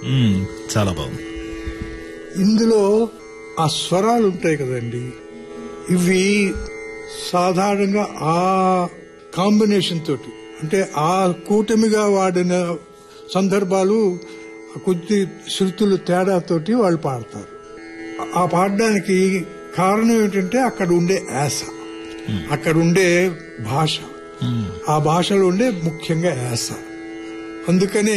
చాలా బాగుంది. ఇందులో ఆ స్వరాలు ఉంటాయి కదండి, ఇవి సాధారణంగా ఆ కాంబినేషన్ తోటి, అంటే ఆ కూటమిగా వాడిన సందర్భాలు కొద్ది శృతులు తేడాతోటి వాళ్ళు పాడతారు. ఆ పాడడానికి కారణం ఏంటంటే అక్కడ ఉండే యాస, అక్కడ ఉండే భాష, ఆ భాషలో ఉండే ముఖ్యంగా యాస. అందుకనే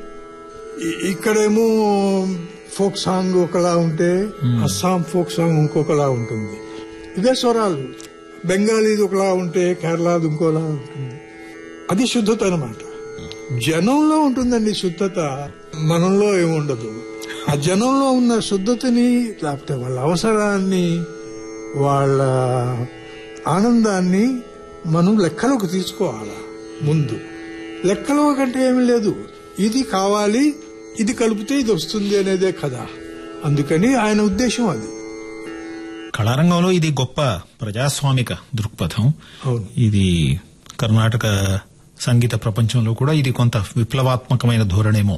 ఇక్కడేమో ఫోక్ సాంగ్ ఒకలా ఉంటే అస్సాం ఫోక్ సాంగ్ ఇంకొకలా ఉంటుంది. ఇదే స్వరాలు. బెంగాలీది ఒకలా ఉంటే కేరళది ఇంకోలా ఉంటుంది. అది శుద్ధత అన్నమాట. జనంలో ఉంటుందండి శుద్ధత, మనంలో ఏముండదు. ఆ జనంలో ఉన్న శుద్ధతని, లేకపోతే వాళ్ళ అవసరాన్ని, వాళ్ళ ఆనందాన్ని మనం లెక్కలోకి తీసుకోవాలా. ముందు లెక్కలో కంటే ఏమీ లేదు, ఇది కావాలి, ఇది కలిపితే ఇది వస్తుంది అనేదే కదా. అందుకని ఆయన ఉద్దేశం అది. కళారంగంలో ఇది గొప్ప ప్రజాస్వామిక దృక్పథం. ఇది కర్ణాటక సంగీత ప్రపంచంలో కూడా ఇది కొంత విప్లవాత్మకమైన ధోరణేమో.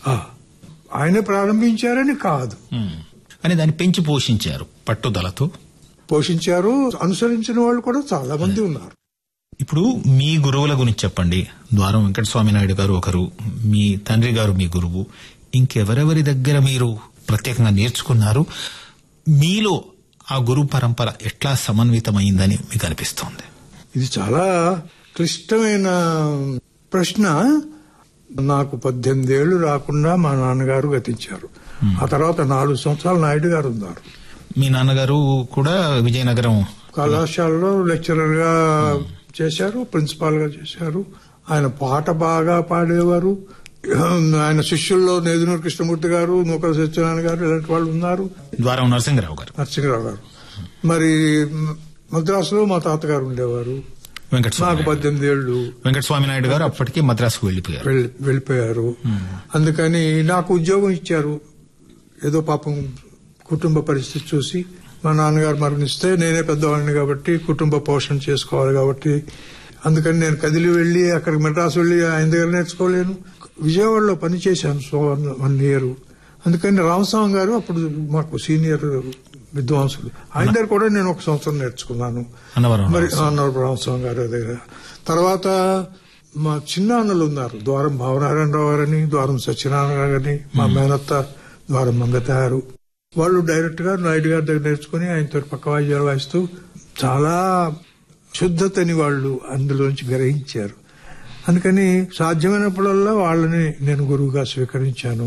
ఆయన ప్రారంభించారని కాదు, అని దాన్ని పెంచి పోషించారు, పట్టుదలతో పోషించారు. అనుసరించిన వాళ్ళు కూడా చాలా మంది ఉన్నారు. ఇప్పుడు మీ గురువుల గురించి చెప్పండి. ద్వారం వెంకటస్వామి నాయుడు గారు ఒకరు, మీ తండ్రి గారు మీ గురువు. ఇంకెవరెవరి దగ్గర మీరు ప్రత్యేకంగా నేర్చుకున్నారు? మీలో ఆ గురు పరంపర ఎట్లా సమన్వితమైందని మీకు అనిపిస్తోంది? ఇది చాలా క్లిష్టమైన ప్రశ్న. నాకు 18 ఏళ్లు రాకుండా మా నాన్నగారు గతించారు. ఆ తర్వాత 4 సంవత్సరాలు నాయుడు గారు ఉన్నారు. మీ నాన్నగారు కూడా విజయనగరం కళాశాలలో లెక్చరర్ గా చేశారు, ప్రిన్సిపాల్ గా చేశారు. ఆయన పాట బాగా పాడేవారు. ఆయన శిష్యుల్లో నేదునూరు కృష్ణమూర్తి గారు, నూకల సత్యనారాయణ గారు, ఇలాంటి వాళ్ళు ఉన్నారు. ద్వారం నరసింహరావు గారు. మరి మద్రాసులో మా తాతగారు ఉండేవారు. నాకు 18 ఏళ్లు. వెంకటస్వామి నాయుడు గారు అప్పటికే మద్రాసుకు వెళ్ళిపోయారు. అందుకని నాకు ఉద్యోగం ఇచ్చారు. ఏదో పాపం కుటుంబ పరిస్థితి చూసి మా నాన్నగారు మరణిస్తే నేనే పెద్దవాడిని కాబట్టి కుటుంబ పోషణ చేసుకోవాలి కాబట్టి, అందుకని నేను కదిలి వెళ్లి అక్కడికి మెడ్రాస్ వెళ్లి ఆయన దగ్గర నేర్చుకోలేను. విజయవాడలో పనిచేశాను 1 year. అందుకని రామస్వామి గారు అప్పుడు మాకు సీనియర్ విద్వాంసులు, ఆయన దగ్గర కూడా నేను 1 సంవత్సరం నేర్చుకున్నాను. మరి అన్నవరపు రామస్వామి గారి దగ్గర. తర్వాత మా చిన్న అన్నలు ఉన్నారు, ద్వారం భావనారాయణరావు గారని, ద్వారం సత్యనారాయణ గారని, మా మేనత్త ద్వారం మంగతారు. వాళ్ళు డైరెక్ట్ గా నాయుడు గారి దగ్గర నేర్చుకుని ఆయనతో పక్క వాయిద్యాలు వాయిస్తూ చాలా శుద్ధతని వాళ్ళు అందులోంచి గ్రహించారు. అందుకని సాధ్యమైనప్పుడల్లా వాళ్ళని నేను గురువుగా స్వీకరించాను.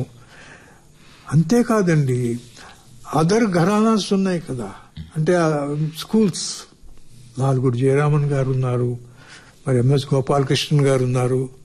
అంతేకాదండి, అదర్ ఘరానాస్ ఉన్నాయి కదా, అంటే స్కూల్స్. లాల్గుడి జయరామన్ గారు ఉన్నారు, మరి ఎంఎస్ గోపాలకృష్ణన్ గారు ఉన్నారు,